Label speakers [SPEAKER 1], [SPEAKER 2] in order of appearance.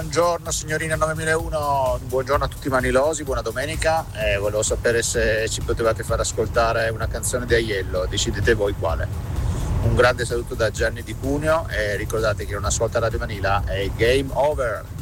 [SPEAKER 1] buongiorno signorina 9001, buongiorno a tutti i manilosi, buona domenica. Volevo sapere se ci potevate far ascoltare una canzone di Aiello, decidete voi quale. Un grande saluto da Gianni di Cuneo e ricordate che una svolta Radio Vanilla è game over.